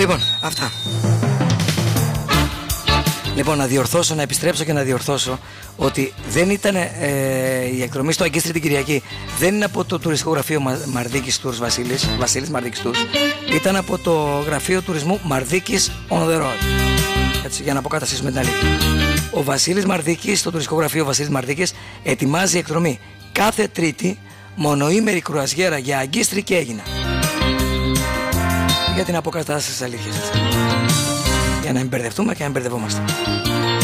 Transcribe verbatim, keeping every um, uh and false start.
Λοιπόν, αυτά. Λοιπόν, να διορθώσω, να επιστρέψω και να διορθώσω ότι δεν ήταν ε, η εκδρομή στο Αγκίστρι την Κυριακή. Δεν είναι από το τουριστικό γραφείο Μαρδίκης Tours Βασίλης, Βασίλης Μαρδίκης Tours. Ήταν από το γραφείο τουρισμού Μαρδίκης On The Road. Έτσι, για να αποκαταστήσουμε την αλήθεια. Ο Βασίλης Μαρδίκης, το τουριστικό γραφείο Βασίλης Μαρδίκης, ετοιμάζει εκδρομή κάθε Τρίτη μονοήμερη κρουαζιέρα για Αγκίστρι και Αίγινα. Για την αποκατάσταση της αλήθειας. Για να μην μπερδευτούμε και να μην μπερδευόμαστε.